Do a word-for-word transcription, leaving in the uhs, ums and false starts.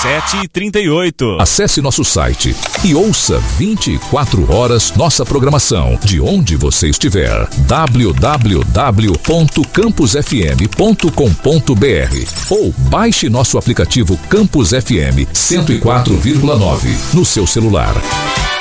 sete e trinta e oito. Acesse nosso site e ouça vinte e quatro horas nossa programação de onde você estiver. w w w ponto campus f m ponto com ponto b r ou baixe nosso aplicativo Campus F M cento e quatro vírgula nove no seu celular.